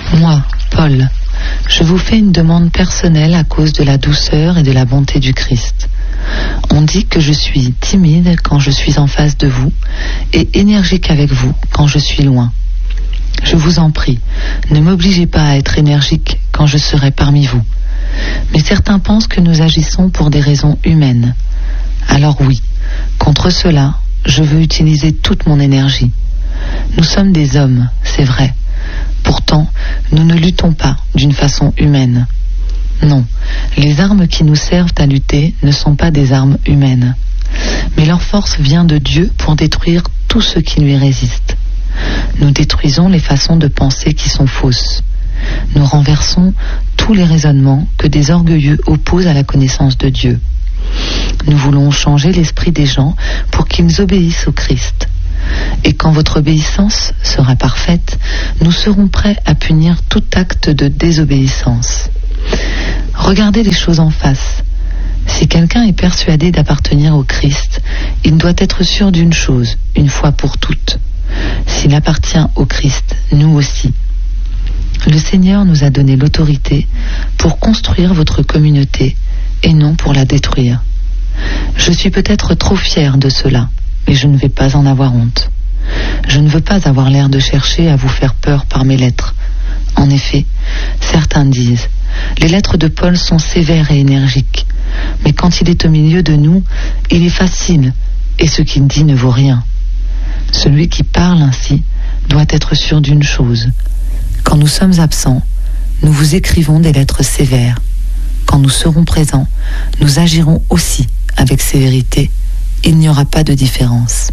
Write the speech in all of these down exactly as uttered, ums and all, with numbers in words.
Moi, Paul, je vous fais une demande personnelle à cause de la douceur et de la bonté du Christ. On dit que je suis timide quand je suis en face de vous et énergique avec vous quand je suis loin. Je vous en prie, ne m'obligez pas à être énergique quand je serai parmi vous. Mais certains pensent que nous agissons pour des raisons humaines. Alors oui, contre cela, je veux utiliser toute mon énergie. Nous sommes des hommes, c'est vrai. Pourtant, nous ne luttons pas d'une façon humaine. Non, les armes qui nous servent à lutter ne sont pas des armes humaines. Mais leur force vient de Dieu pour détruire tout ce qui lui résiste. Nous détruisons les façons de penser qui sont fausses. Nous renversons tous les raisonnements que des orgueilleux opposent à la connaissance de Dieu. Nous voulons changer l'esprit des gens pour qu'ils obéissent au Christ. Et quand votre obéissance sera parfaite, nous serons prêts à punir tout acte de désobéissance. Regardez les choses en face. Si quelqu'un est persuadé d'appartenir au Christ, il doit être sûr d'une chose, une fois pour toutes. S'il appartient au Christ, nous aussi. Le Seigneur nous a donné l'autorité pour construire votre communauté et non pour la détruire. Je suis peut-être trop fier de cela, mais je ne vais pas en avoir honte. Je ne veux pas avoir l'air de chercher à vous faire peur par mes lettres. En effet, certains disent « Les lettres de Paul sont sévères et énergiques, mais quand il est au milieu de nous, il est facile, et ce qu'il dit ne vaut rien. » Celui qui parle ainsi doit être sûr d'une chose. Quand nous sommes absents, nous vous écrivons des lettres sévères. Quand nous serons présents, nous agirons aussi avec sévérité. Il n'y aura pas de différence.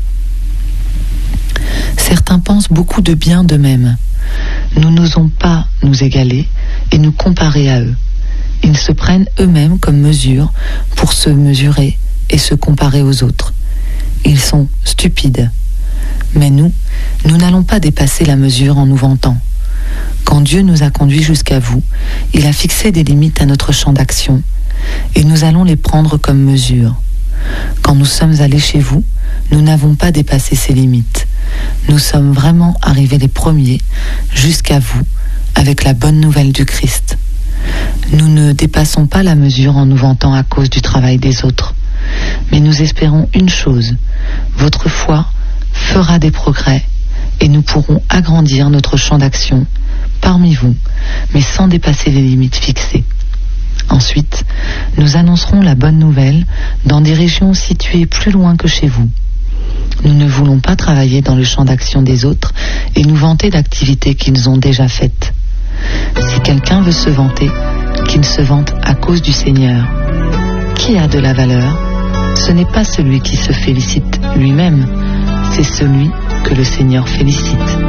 Certains pensent beaucoup de bien d'eux-mêmes. Nous n'osons pas nous égaler et nous comparer à eux. Ils se prennent eux-mêmes comme mesure pour se mesurer et se comparer aux autres. Ils sont stupides. Mais nous, nous n'allons pas dépasser la mesure en nous vantant. Quand Dieu nous a conduits jusqu'à vous, il a fixé des limites à notre champ d'action et nous allons les prendre comme mesure. Quand nous sommes allés chez vous, nous n'avons pas dépassé ces limites. Nous sommes vraiment arrivés les premiers jusqu'à vous avec la bonne nouvelle du Christ. Nous ne dépassons pas la mesure en nous vantant à cause du travail des autres. Mais nous espérons une chose, votre foi fera des progrès et nous pourrons agrandir notre champ d'action parmi vous, mais sans dépasser les limites fixées. Ensuite, nous annoncerons la bonne nouvelle dans des régions situées plus loin que chez vous. Nous ne voulons pas travailler dans le champ d'action des autres et nous vanter d'activités qu'ils ont déjà faites. Si quelqu'un veut se vanter, qu'il se vante à cause du Seigneur. Qui a de la valeur? Ce n'est pas celui qui se félicite lui-même, c'est celui que le Seigneur félicite.